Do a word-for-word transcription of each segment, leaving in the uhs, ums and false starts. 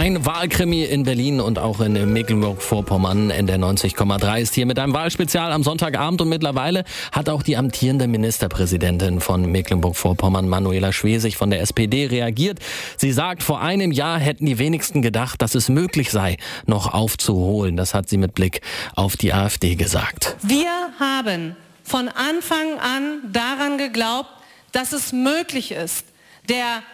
Ein Wahlkrimi in Berlin und auch in Mecklenburg-Vorpommern. N D R neunzig Komma drei ist hier mit einem Wahlspezial am Sonntagabend und mittlerweile hat auch die amtierende Ministerpräsidentin von Mecklenburg-Vorpommern, Manuela Schwesig von der S P D, reagiert. Sie sagt, vor einem Jahr hätten die wenigsten gedacht, dass es möglich sei, noch aufzuholen. Das hat sie mit Blick auf die AfD gesagt. Wir haben von Anfang an daran geglaubt, dass es möglich ist, der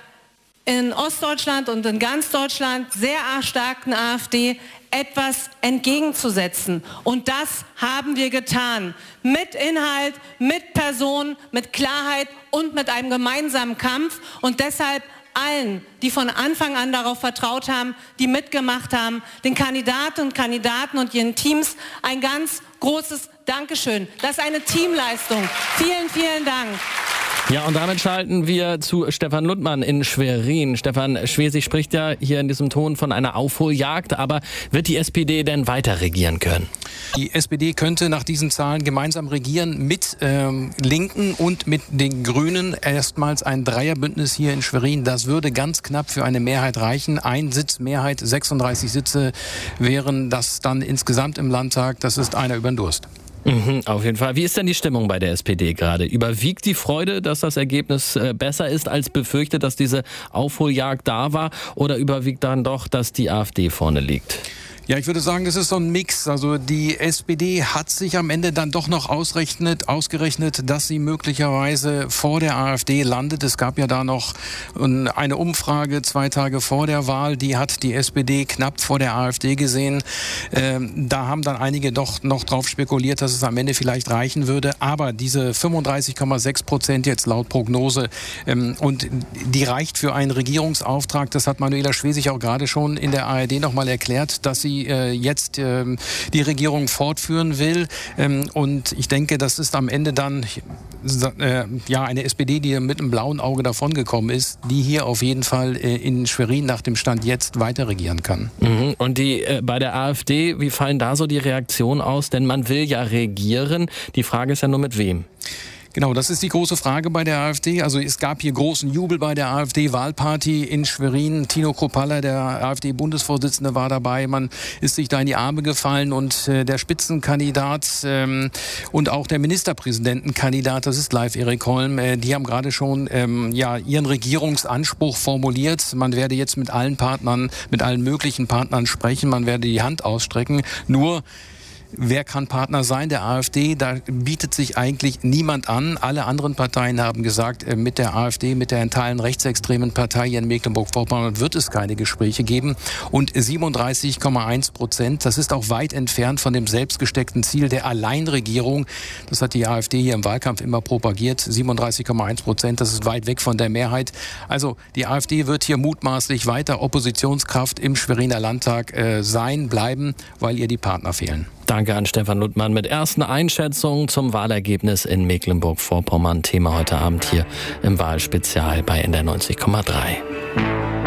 in Ostdeutschland und in ganz Deutschland sehr erstarkten AfD etwas entgegenzusetzen. Und das haben wir getan. Mit Inhalt, mit Person, mit Klarheit und mit einem gemeinsamen Kampf. Und deshalb allen, die von Anfang an darauf vertraut haben, die mitgemacht haben, den Kandidaten und Kandidaten und ihren Teams ein ganz großes Dankeschön. Das ist eine Teamleistung. Vielen, vielen Dank. Ja, und damit schalten wir zu Stefan Luttmann in Schwerin. Stefan, Schwesig spricht ja hier in diesem Ton von einer Aufholjagd, aber wird die S P D denn weiter regieren können? Die S P D könnte nach diesen Zahlen gemeinsam regieren mit ähm, Linken und mit den Grünen. Erstmals ein Dreierbündnis hier in Schwerin. Das würde ganz knapp für eine Mehrheit reichen. Ein Sitz Mehrheit, sechsunddreißig Sitze wären das dann insgesamt im Landtag. Das ist einer über den Durst. Mhm, auf jeden Fall. Wie ist denn die Stimmung bei der S P D gerade? Überwiegt die Freude, dass das Ergebnis äh, besser ist als befürchtet, dass diese Aufholjagd da war? Oder überwiegt dann doch, dass die AfD vorne liegt? Ja, ich würde sagen, das ist so ein Mix. Also die S P D hat sich am Ende dann doch noch ausrechnet, ausgerechnet, dass sie möglicherweise vor der AfD landet. Es gab ja da noch eine Umfrage zwei Tage vor der Wahl, die hat die S P D knapp vor der AfD gesehen. Ähm, da haben dann einige doch noch drauf spekuliert, dass es am Ende vielleicht reichen würde. Aber diese fünfunddreißig Komma sechs Prozent jetzt laut Prognose ähm, und die reicht für einen Regierungsauftrag. Das hat Manuela Schwesig auch gerade schon in der A R D noch mal erklärt, dass sie jetzt ähm, die Regierung fortführen will. Ähm, und ich denke, das ist am Ende dann äh, ja eine S P D, die mit einem blauen Auge davongekommen ist, die hier auf jeden Fall äh, in Schwerin nach dem Stand jetzt weiter regieren kann. Mhm. Und die äh, bei der AfD, wie fallen da so die Reaktionen aus? Denn man will ja regieren. Die Frage ist ja nur mit wem. Genau, das ist die große Frage bei der AfD. Also es gab hier großen Jubel bei der AfD-Wahlparty in Schwerin. Tino Kruppalla, der AfD-Bundesvorsitzende, war dabei. Man ist sich da in die Arme gefallen und äh, der Spitzenkandidat ähm, und auch der Ministerpräsidentenkandidat, das ist Leif Erik Holm, äh, die haben gerade schon ähm, ja, ihren Regierungsanspruch formuliert. Man werde jetzt mit allen Partnern, mit allen möglichen Partnern sprechen. Man werde die Hand ausstrecken. Nur wer kann Partner sein der AfD? Da bietet sich eigentlich niemand an. Alle anderen Parteien haben gesagt, mit der AfD, mit der in Teilen rechtsextremen Partei hier in Mecklenburg-Vorpommern wird es keine Gespräche geben. Und siebenunddreißig Komma eins Prozent, das ist auch weit entfernt von dem selbstgesteckten Ziel der Alleinregierung. Das hat die AfD hier im Wahlkampf immer propagiert. siebenunddreißig Komma eins Prozent, das ist weit weg von der Mehrheit. Also die AfD wird hier mutmaßlich weiter Oppositionskraft im Schweriner Landtag äh, sein, bleiben, weil ihr die Partner fehlen. Danke an Stefan Luttmann mit ersten Einschätzungen zum Wahlergebnis in Mecklenburg-Vorpommern. Thema heute Abend hier im Wahlspezial bei N D R neunzig Komma drei.